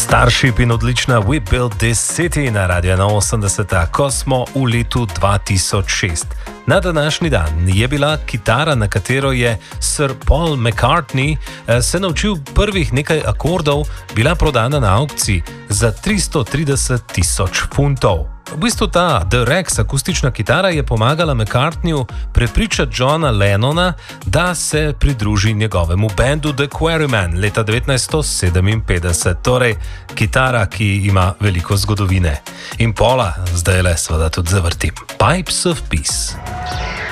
Starship in odlična We Built This City na Radio 81, ko smo v letu 2006. Na današnji dan je bila kitara, na katero je Sir Paul McCartney se naučil prvih nekaj akordov, bila prodana na aukciji za 330,000 funtov. V bistvu ta The Rex akustična kitara je pomagala McCartneyju prepričati Johna Lennona, da se pridruži njegovemu bendu The Quarrymen leta 1957. Torej, kitara, ki ima veliko zgodovine. In Paula zdaj le seveda tudi zavrtim. Pipes of Peace.